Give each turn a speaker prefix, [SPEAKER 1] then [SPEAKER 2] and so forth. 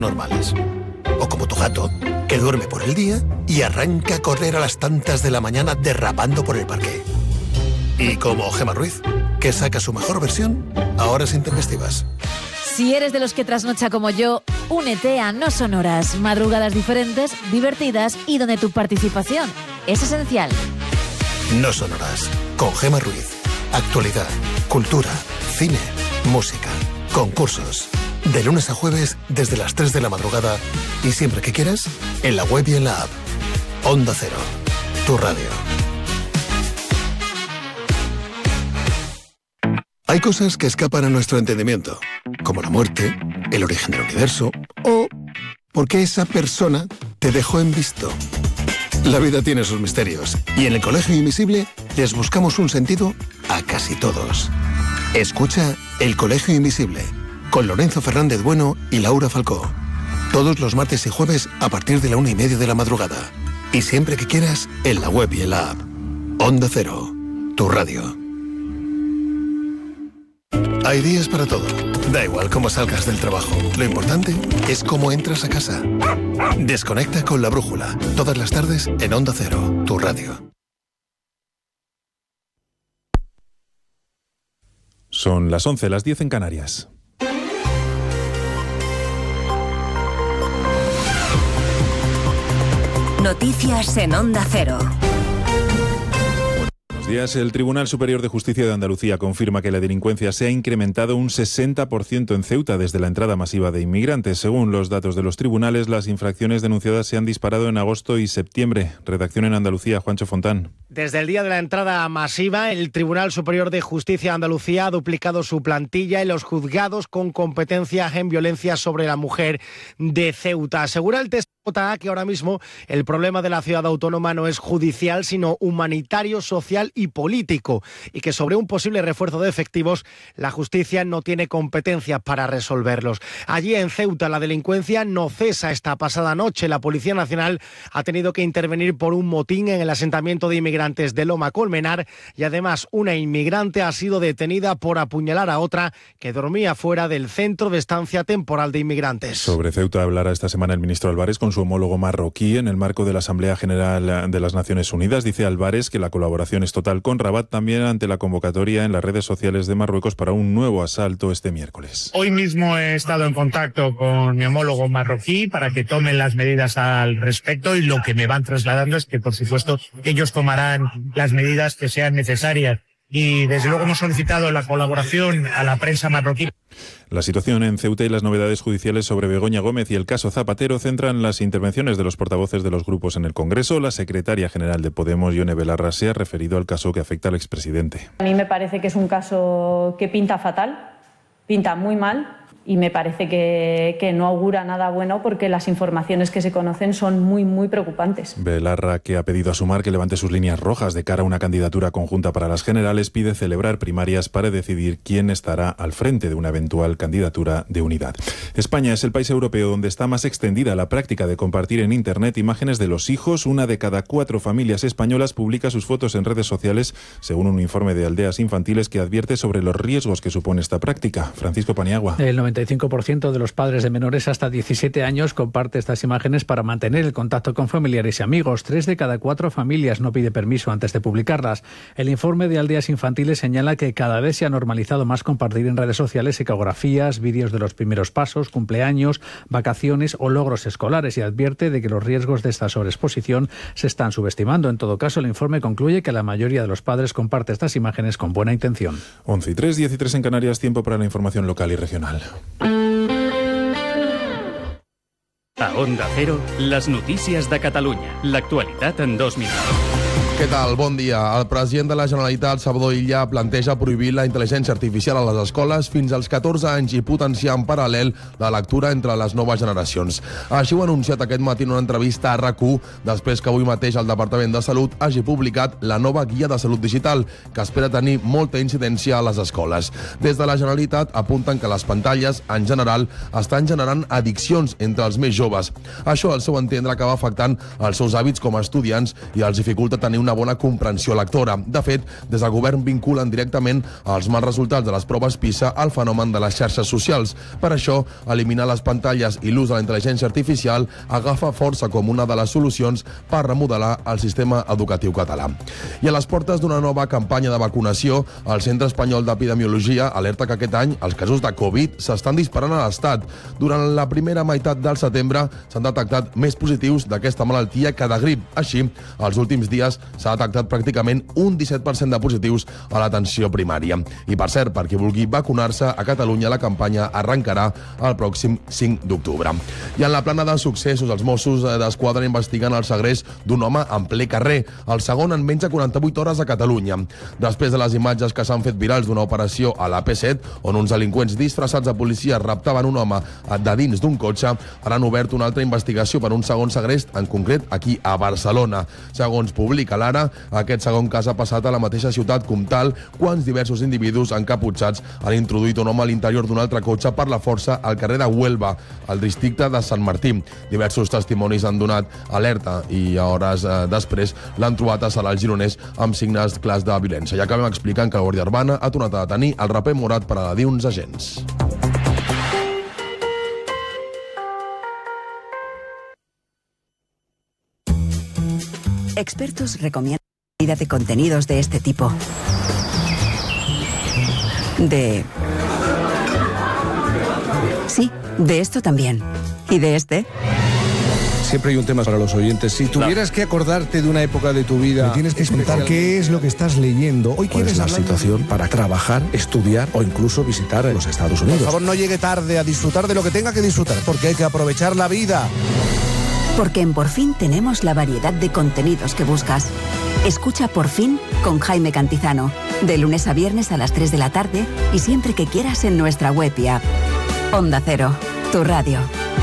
[SPEAKER 1] normales. O como tu gato, que duerme por el día y arranca a correr a las tantas de la mañana derrapando por el parque. Y como Gemma Ruiz, que saca su mejor versión a horas intempestivas.
[SPEAKER 2] Si eres de los que trasnocha como yo, únete a No Sonoras, madrugadas diferentes, divertidas y donde tu participación es esencial.
[SPEAKER 1] No Sonoras, con Gemma Ruiz. Actualidad, cultura, cine, música, concursos. De lunes a jueves desde las 3 de la madrugada y siempre que quieras, en la web y en la app. Onda Cero, tu radio. Hay cosas que escapan a nuestro entendimiento, como la muerte, el origen del universo o por qué esa persona te dejó en visto. La vida tiene sus misterios y en el Colegio Invisible les buscamos un sentido a casi todos. Escucha El Colegio Invisible con Lorenzo Fernández Bueno y Laura Falcó. Todos los martes y jueves a partir de la 1:30 de la madrugada. Y siempre que quieras, en la web y en la app. Onda Cero, tu radio. Hay días para todo. Da igual cómo salgas del trabajo. Lo importante es cómo entras a casa. Desconecta con La Brújula. Todas las tardes en Onda Cero, tu radio.
[SPEAKER 3] Son las 11, las 10 en Canarias.
[SPEAKER 4] Noticias en Onda Cero.
[SPEAKER 3] Buenos días. El Tribunal Superior de Justicia de Andalucía confirma que la delincuencia se ha incrementado un 60% en Ceuta desde la entrada masiva de inmigrantes. Según los datos de los tribunales, las infracciones denunciadas se han disparado en agosto y septiembre. Redacción en Andalucía, Juancho Fontán.
[SPEAKER 5] Desde el día de la entrada masiva, el Tribunal Superior de Justicia de Andalucía ha duplicado su plantilla en los juzgados con competencia en violencia sobre la mujer de Ceuta. Asegura el TSJ que ahora mismo el problema de la ciudad autónoma no es judicial, sino humanitario, social y político, y que sobre un posible refuerzo de efectivos, la justicia no tiene competencia para resolverlos. Allí en Ceuta la delincuencia no cesa. Esta pasada noche la Policía Nacional ha tenido que intervenir por un motín en el asentamiento de inmigrantes de Loma Colmenar y además una inmigrante ha sido detenida por apuñalar a otra que dormía fuera del centro de estancia temporal de inmigrantes.
[SPEAKER 3] Sobre Ceuta hablará esta semana el ministro Álvarez con su homólogo marroquí en el marco de la Asamblea General de las Naciones Unidas. Dice Álvarez que la colaboración es total con Rabat, también ante la convocatoria en las redes sociales de Marruecos para un nuevo asalto este miércoles.
[SPEAKER 6] Hoy mismo he estado en contacto con mi homólogo marroquí para que tomen las medidas al respecto y lo que me van trasladando es que, por supuesto, ellos tomarán las medidas que sean necesarias. Y desde luego hemos solicitado la colaboración a la prensa marroquí.
[SPEAKER 3] La situación en Ceuta y las novedades judiciales sobre Begoña Gómez y el caso Zapatero centran las intervenciones de los portavoces de los grupos en el Congreso. La secretaria general de Podemos, Ione Belarra, se ha referido al caso que afecta al expresidente.
[SPEAKER 7] A mí me parece que es un caso que pinta fatal, pinta muy mal. Y me parece que no augura nada bueno porque las informaciones que se conocen son muy, muy preocupantes.
[SPEAKER 3] Belarra, que ha pedido a Sumar que levante sus líneas rojas de cara a una candidatura conjunta para las generales, pide celebrar primarias para decidir quién estará al frente de una eventual candidatura de unidad. España es el país europeo donde está más extendida la práctica de compartir en Internet imágenes de los hijos. 1 de cada 4 familias españolas publica sus fotos en redes sociales, según un informe de Aldeas Infantiles que advierte sobre los riesgos que supone esta práctica. Francisco Paniagua.
[SPEAKER 8] El 95% de los padres de menores hasta 17 años comparte estas imágenes para mantener el contacto con familiares y amigos. 3 de cada 4 familias no pide permiso antes de publicarlas. El informe de Aldeas Infantiles señala que cada vez se ha normalizado más compartir en redes sociales ecografías, vídeos de los primeros pasos, cumpleaños, vacaciones o logros escolares y advierte de que los riesgos de esta sobreexposición se están subestimando. En todo caso, el informe concluye que la mayoría de los padres comparte estas imágenes con buena intención.
[SPEAKER 3] 11:03, 10:03 en Canarias, tiempo para la información local y regional.
[SPEAKER 9] A Onda Cero, les notícies de Catalunya. L'actualitat en 2 minuts.
[SPEAKER 10] Què tal? Bon dia. El president de la Generalitat, Salvador Illa, planteja prohibir la intel·ligència artificial a les escoles fins als 14 anys i potenciar en paral·lel la lectura entre les noves generacions. Així ho ha anunciat aquest matí en una entrevista a RAC1, després que avui mateix el Departament de Salut hagi publicat la nova guia de salut digital, que espera tenir molta incidència a les escoles. Des de la Generalitat apunten que les pantalles, en general, estan generant addiccions entre els més joves. Això, al seu entendre, acaba afectant els seus hàbits com a estudiants i els dificulta tenir una una bona comprensió lectora. De fet, des del govern vinculen directament els mals resultats de les proves PISA al fenomen de les xarxes socials. Per això, eliminar les pantalles i l'ús de la intel·ligència artificial agafa força com una de les solucions per remodelar el sistema educatiu català. I a les portes d'una nova campanya de vacunació, el Centre Espanyol d'Epidemiologia alerta que aquest any els casos de Covid s'estan disparant a l'Estat. Durant la primera meitat del setembre s'han detectat més positius d'aquesta malaltia que de grip. Així, els últims dies s'ha detectat pràcticament un 17% de positius a l'atenció primària. I per cert, per qui vulgui vacunar-se, a Catalunya la campanya arrencarà el pròxim 5 d'octubre. I en la plana de successos, els Mossos d'Esquadra investiguen el segrest d'un home en ple carrer, el segon en menys de 48 hores a Catalunya. Després de les imatges que s'han fet virals d'una operació a la P7, on uns delinqüents disfressats de policia raptaven un home de dins d'un cotxe, ara han obert una altra investigació per un segon segrest, en concret aquí a Barcelona. Segons publica l'Ara, aquest segon cas ha passat a la mateixa ciutat comtal, quan diversos individus encaputxats han introduït un home a l'interior d'un altre cotxe per la força al carrer de Huelva, al districte de Sant Martí. Diversos testimonis han donat alerta i a hores després l'han trobat a Salal Gironès amb signes clars de violència. I acabem explicant que la Guàrdia Urbana ha tornat a detenir el raper Morat per agredir uns agents.
[SPEAKER 4] Expertos recomiendan la vida de contenidos de este tipo. Sí, de esto también. ¿Y de este?
[SPEAKER 11] Siempre hay un tema para los oyentes. Si tuvieras que acordarte de una época de tu vida...
[SPEAKER 12] Me tienes que contar qué es lo que estás leyendo. Hoy
[SPEAKER 11] ¿Cuál es la situación para trabajar, estudiar o incluso visitar los Estados Unidos?
[SPEAKER 12] Por favor, no llegue tarde a disfrutar de lo que tenga que disfrutar, porque hay que aprovechar la vida.
[SPEAKER 4] Porque en Por Fin tenemos la variedad de contenidos que buscas. Escucha Por Fin con Jaime Cantizano, de lunes a viernes a las 3 de la tarde y siempre que quieras en nuestra web y app. Onda Cero, tu radio.